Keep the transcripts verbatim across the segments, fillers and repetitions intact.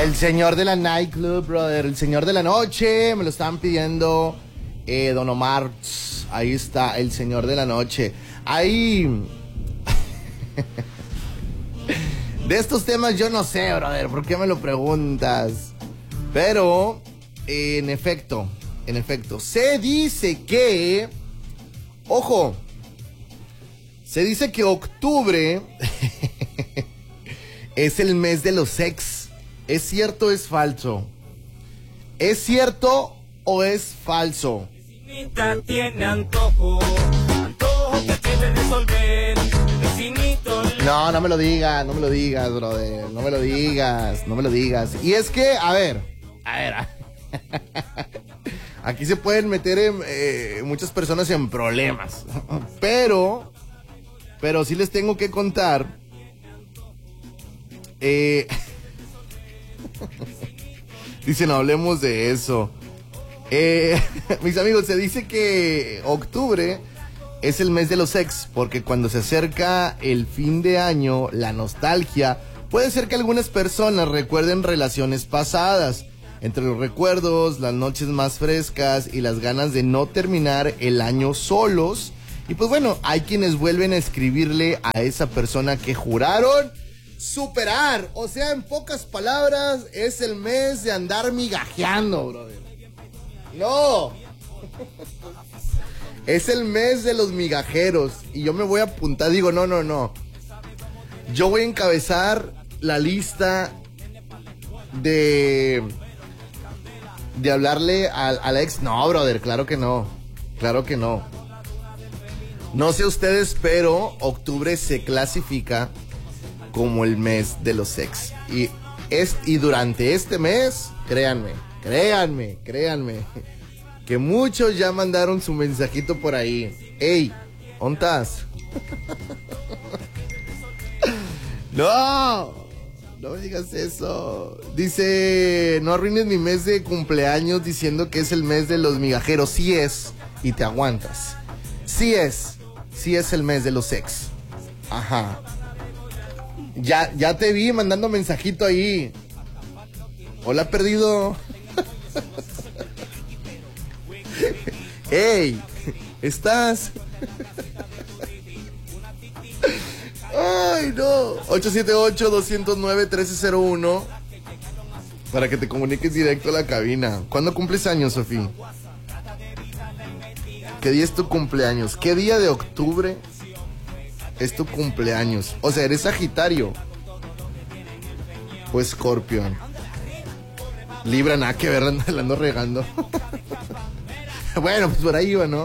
El señor de la nightclub, brother. El señor de la noche. Me lo estaban pidiendo eh, Don Omar. Ahí está, el señor de la noche. Ahí... De estos temas yo no sé, brother. ¿Por qué me lo preguntas? Pero, eh, en efecto, en efecto, se dice que... Ojo. Se dice que octubre es el mes de los ex. ¿Es cierto o es falso? ¿Es cierto o es falso? Tiene antojo, antojo que quiere resolver. No, no me lo digas, no me lo digas, brother. No me lo digas, no me lo digas. Y es que, a ver, a ver. Aquí se pueden meter en, eh, muchas personas en problemas. Pero, pero sí les tengo que contar. Eh, Dicen, no hablemos de eso. Eh, mis amigos, se dice que octubre es el mes de los ex, porque cuando se acerca el fin de año, la nostalgia, puede ser que algunas personas recuerden relaciones pasadas. Entre los recuerdos, las noches más frescas y las ganas de no terminar el año solos. Y pues bueno, hay quienes vuelven a escribirle a esa persona que juraron superar. O sea, en pocas palabras, es el mes de andar migajeando, brother. No. Es el mes de los migajeros. Y yo me voy a apuntar, digo, no, no, no. Yo voy a encabezar la lista de... De hablarle al, al ex. No, brother, claro que no. Claro que no. No sé ustedes, pero octubre se clasifica como el mes de los ex. Y, es, y durante este mes, créanme, créanme, créanme, que muchos ya mandaron su mensajito por ahí. Ey, ¿dónde estás? No, no me digas eso. Dice, no arruines mi mes de cumpleaños diciendo que es el mes de los migajeros. Sí es, y te aguantas. Sí es, sí es el mes de los ex. Ajá. Ya, ya te vi mandando mensajito ahí. Hola, perdido. Ey, ¿estás? Ay, no. ocho siete ocho, dos cero nueve, uno tres cero uno para que te comuniques directo a la cabina. ¿Cuándo cumples años, Sofía? ¿Qué día es tu cumpleaños? ¿Qué día de octubre es tu cumpleaños? O sea, ¿eres Sagitario o Escorpión? Libra, nada que ver, la ando regando. Bueno, pues por ahí iba, ¿no?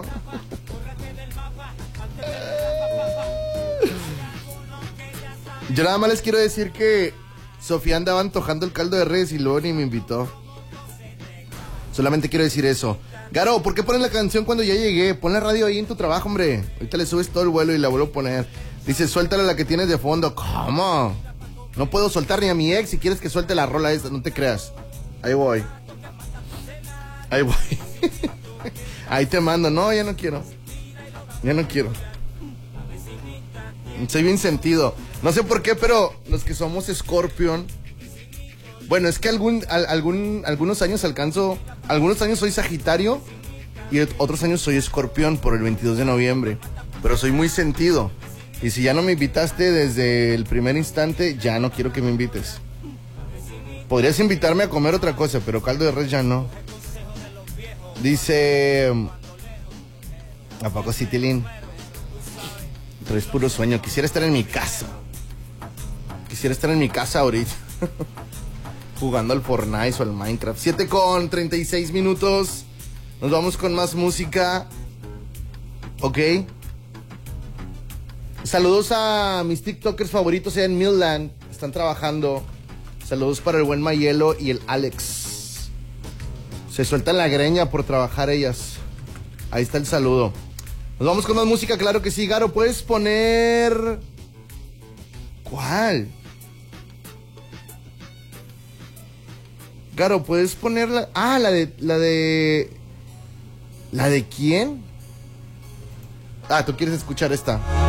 Yo nada más les quiero decir que Sofía andaba antojando el caldo de res y luego ni me invitó. Solamente quiero decir eso. Garo, ¿por qué pones la canción cuando ya llegué? Pon la radio ahí en tu trabajo, hombre. Ahorita le subes todo el vuelo y la vuelvo a poner. Dice, suéltala la que tienes de fondo. ¿Cómo? No puedo soltar ni a mi ex si quieres que suelte la rola esta, no te creas. Ahí voy. Ahí voy. Ahí te mando. No, ya no quiero. Ya no quiero. Soy bien sentido. No sé por qué, pero los que somos Scorpion... Bueno, es que algún, algún, algunos años alcanzo... Algunos años soy Sagitario y otros años soy Escorpión por el veintidós de noviembre. Pero soy muy sentido. Y si ya no me invitaste desde el primer instante, ya no quiero que me invites. Podrías invitarme a comer otra cosa, pero caldo de res ya no. Dice... ¿A poco sí, Tilín? Pero es puro sueño. Quisiera estar en mi casa. Quisiera estar en mi casa ahorita. Jugando al Fortnite o al Minecraft. siete con treinta y seis minutos. Nos vamos con más música. Ok. Saludos a mis TikTokers favoritos en Midland. Están trabajando. Saludos para el buen Mayelo y el Alex. Se sueltan la greña por trabajar ellas. Ahí está el saludo. Nos vamos con más música, claro que sí. Garo, ¿puedes poner... ¿Cuál? Garo, ¿puedes poner la... Ah, la de... La de... ¿La de quién? Ah, tú quieres escuchar esta.